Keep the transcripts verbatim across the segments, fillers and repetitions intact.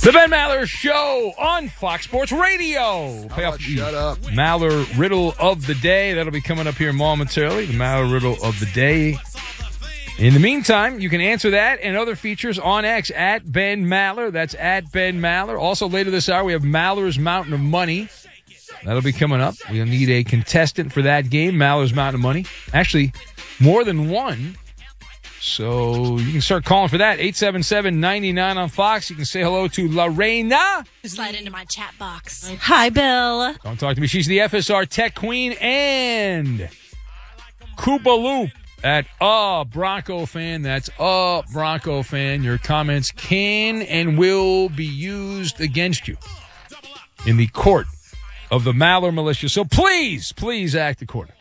The Ben Maller Show on Fox Sports Radio. Pay off shut up. Maller Riddle of the Day. That'll be coming up here momentarily. The Maller Riddle of the Day. In the meantime, you can answer that and other features on X at Ben Maller. That's at Ben Maller. Also, later this hour, we have Maller's Mountain of Money. That'll be coming up. We'll need a contestant for that game, Maller's Mountain of Money. Actually, more than one. So you can start calling for that. eight seven seven, nine nine on Fox. You can say hello to Lorena. Slide into my chat box. Hi, Bill. Don't talk to me. She's the F S R Tech Queen and Koopa Loop at uh Bronco fan. That's uh Bronco fan. Your comments can and will be used against you in the court of the Maller Militia. So please, please act accordingly.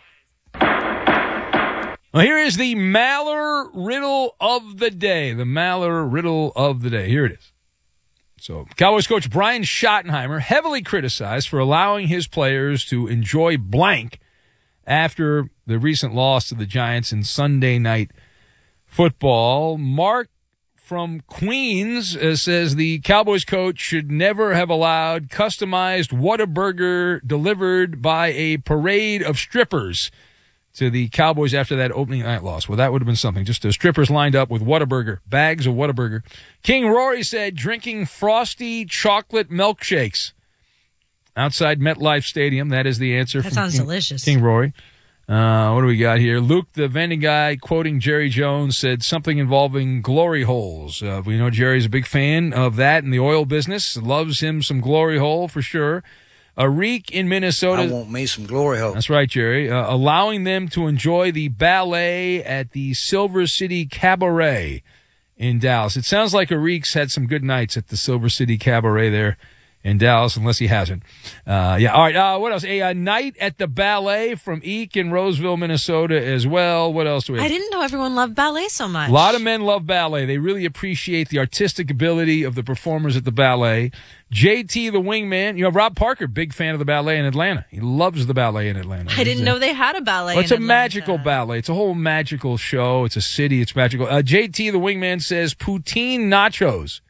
Well, here is the Maller Riddle of the Day. The Maller Riddle of the Day. Here it is. So, Cowboys coach Brian Schottenheimer heavily criticized for allowing his players to enjoy blank after the recent loss to the Giants in Sunday Night Football. Mark from Queens uh, says the Cowboys coach should never have allowed customized Whataburger delivered by a parade of strippers to the Cowboys after that opening night loss. Well, that would have been something. Just the strippers lined up with Whataburger, bags of Whataburger. King Rory said drinking frosty chocolate milkshakes outside MetLife Stadium. That is the answer. That from sounds King, delicious. King Rory. Uh, what do we got here? Luke, the vending guy, quoting Jerry Jones, said something involving glory holes. Uh, we know Jerry's a big fan of that in the oil business. Loves him some glory hole for sure. A reek in Minnesota. I want me some glory hole. That's right, Jerry. Uh, allowing them to enjoy the ballet at the Silver City Cabaret in Dallas. It sounds like Areek's had some good nights at the Silver City Cabaret there in Dallas, unless he hasn't. Uh, yeah, all right. Uh, what else? A, a night at the ballet from Eek in Roseville, Minnesota as well. What else do we have? I didn't know everyone loved ballet so much. A lot of men love ballet. They really appreciate the artistic ability of the performers at the ballet. J T, the wingman. You know, Rob Parker, big fan of the ballet in Atlanta. He loves the ballet in Atlanta. I didn't know they had a ballet Well, it's in a Atlanta. magical ballet. It's a whole magical show. It's a city. It's magical. Uh, J T, the wingman, says poutine nachos.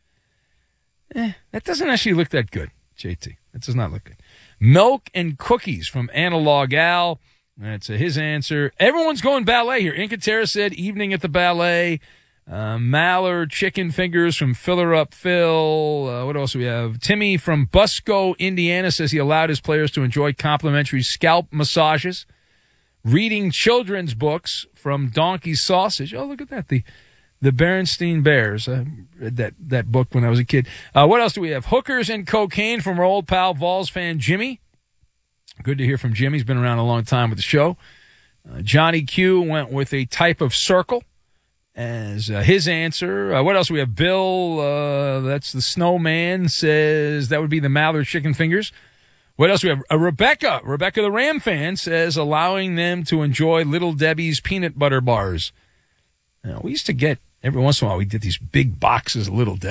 Eh, that doesn't actually look that good, J T. That does not look good. Milk and cookies from Analog Al. That's uh, his answer. Everyone's going ballet here. Incatera said evening at the ballet. Uh, Maller chicken fingers from Filler Up Phil. Uh, what else do we have? Timmy from Busco, Indiana says he allowed his players to enjoy complimentary scalp massages. Reading children's books from Donkey Sausage. Oh, look at that. The the Berenstein Bears. I read that, that book when I was a kid. Uh, what else do we have? Hookers and cocaine from our old pal Vols fan Jimmy. Good to hear from Jimmy. He's been around a long time with the show. Uh, Johnny Q went with a type of circle as uh, his answer. Uh, what else do we have? Bill, uh, that's the snowman, says that would be the Maller chicken fingers. What else do we have? Uh, Rebecca, Rebecca the Ram fan, says allowing them to enjoy Little Debbie's peanut butter bars. Now, we used to get, every once in a while, we did these big boxes of Little Debbie.